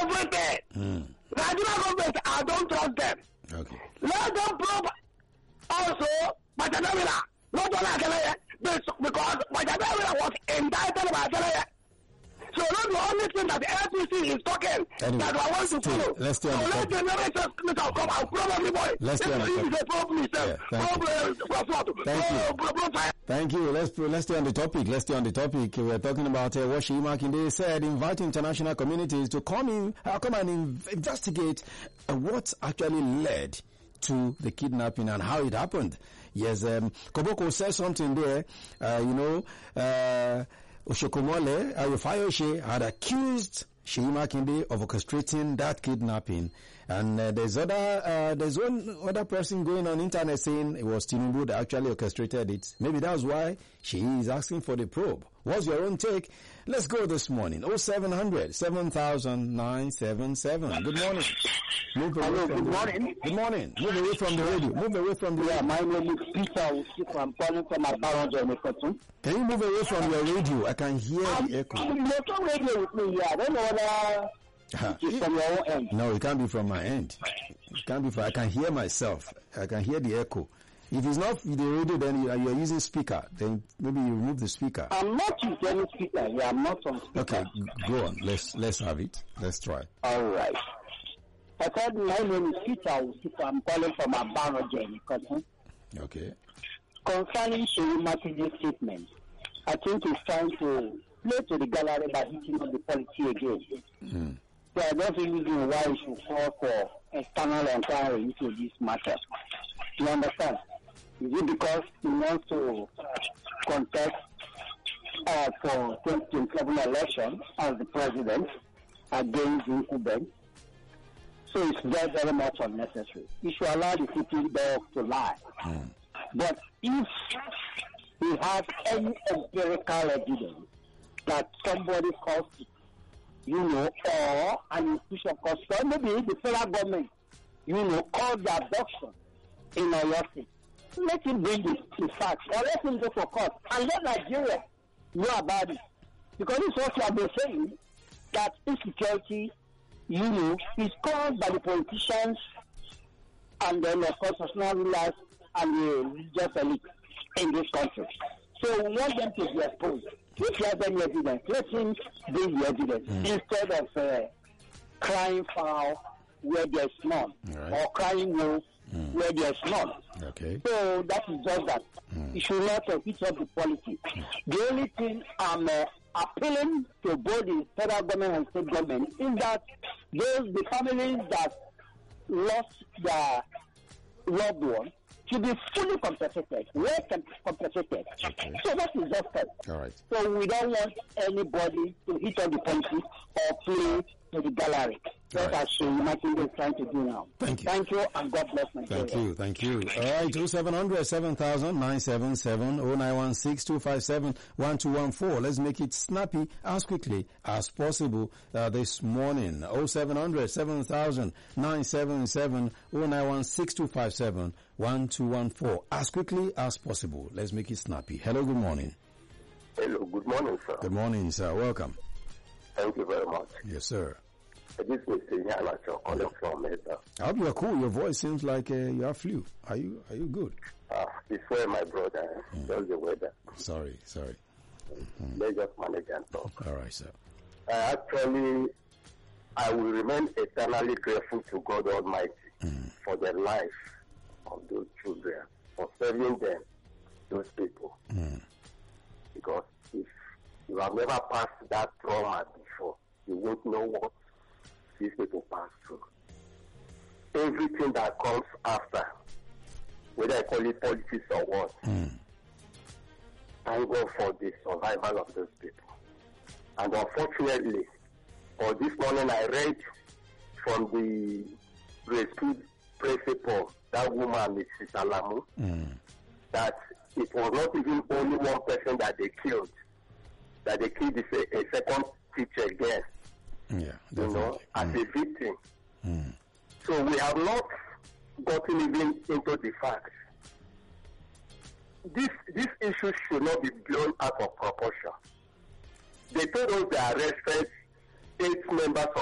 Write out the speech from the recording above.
everything. Nigerian government, I don't trust them. Okay. Let them probe also Bajadawila, not only Adeleye, because Bajadawila was indicted by Adeleye. So that's the only thing that the FCC is talking that I want to follow. Let's stay on the let the narrator come and probe everybody. Let's stay on the topic. Thank you. Let's stay on the topic. We are talking about what Seyi Makinde said, invite international communities to come and investigate what actually led to the kidnapping and how it happened. Yes, Koboko said something there, Oshokomole Ayofayoshe had accused Seyi Makinde of orchestrating that kidnapping, and there's one other person going on internet saying it was Tinubu that actually orchestrated it. Maybe that's why Seyi is asking for the probe. What's your own take? Let's go this morning. 0700 7,977. Good morning. Good morning. Move away from the radio. My name is Peter. I'm calling from Abaronjo. Can you move away from your radio? I can hear the echo. There's no radio with me here. I don't know whether it's from your own end. No, it can't be from my end. It can't be. I can hear myself. I can hear the echo. If it's not the radio, then you're using speaker. Then maybe you remove the speaker. I'm not using any speaker. Yeah, I'm not on speaker. Okay, go on. Let's have it. Let's try. All right. I said my name is Peter. I'm calling from Abaronjo. Okay. Concerning Seyi Makinde's statement, I think he's trying to play to the gallery by hitting on the policy again. So I don't really know why he should call for external inquiry into this matter. You understand? Is it because he wants to contest for 2027 election as the president against the incumbent? So it's very, very much unnecessary. You should allow the sitting dog to lie. But if we have any empirical evidence that somebody caused it, or an institution caused it, or maybe the federal government, caused the abduction in Oyo State, let him bring the facts, or let him go for court, and let Nigeria know about it. Because it's what you have been saying, that insecurity, is caused by the politicians and then of course national rulers and the religious elite in this country. So we want them to be exposed. If you have any evidence, let him bring the evidence instead of crying foul where there's none, or crying wolf where there's none. Okay. So that is just that. You should not hit up the politics. The only thing I'm appealing to both the federal government and state government is that the families that lost their loved one should be fully compensated, compensated. Okay. So that is just it. All right. So we don't want anybody to hit on the policy or play to the gallery. That's what Seyi Makinde is trying to do now. Thank you. Thank you, and God bless Nigeria. Thank you. All right, 0700 7,977 0916 257 1214. Let's make it snappy as quickly as possible this morning. 0700 7,977 0916 257 1214. As quickly as possible. Let's make it snappy. Hello, good morning. Hello, good morning, sir. Good morning, sir. Welcome. Thank you very much. Yes, sir. This is Mr. Yalacho calling from Mesa. I hope you're cool. Your voice seems like you have flu. Are you good? It's where my brother. Just the weather. Sorry. Let's just manage and talk. All right, sir. Actually, I will remain eternally grateful to God Almighty for the life of those children, for serving them, those people. Because if you have never passed that trauma before, you won't know what these people pass through. Everything that comes after, whether I call it politics or what, thank God for the survival of those people. And unfortunately, for this morning I read from the rescue principal, that woman, Mrs. Alamu, that it was not even only one person that they killed. That they killed a second teacher again. Yeah, as a victim. So we have not gotten even into the facts. This issue should not be blown out of proportion. They told us they arrested 8 members